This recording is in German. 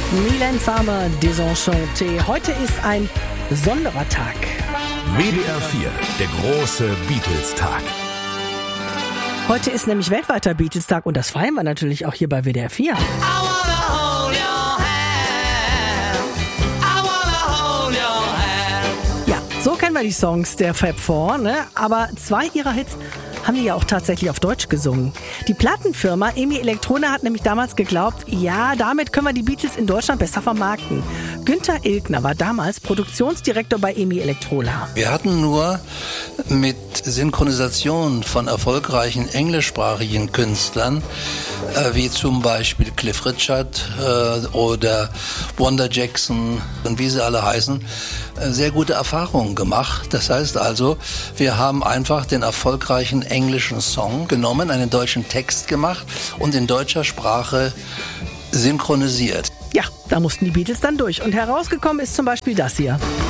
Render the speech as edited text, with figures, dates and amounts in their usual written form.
Mylène Farmer, Désenchanté. Heute ist ein besonderer Tag. WDR 4, der große Beatles-Tag. Heute ist nämlich weltweiter Beatles-Tag und das feiern wir natürlich auch hier bei WDR 4. Ja, so kennen wir die Songs der Fab Four, ne? Aber zwei ihrer Hits haben die ja auch tatsächlich auf Deutsch gesungen. Die Plattenfirma EMI Elektronik hat nämlich damals geglaubt, ja, damit können wir die Beatles in Deutschland besser vermarkten. Günther Ilgner war damals Produktionsdirektor bei EMI Elektronik. Wir hatten nur mit Synchronisation von erfolgreichen englischsprachigen Künstlern, wie zum Beispiel Cliff Richard oder Wanda Jackson und wie sie alle heißen, sehr gute Erfahrungen gemacht. Das heißt also, wir haben einfach den erfolgreichen englischen Song genommen, einen deutschen Text gemacht und in deutscher Sprache synchronisiert. Ja, da mussten die Beatles dann durch. Und herausgekommen ist zum Beispiel das hier.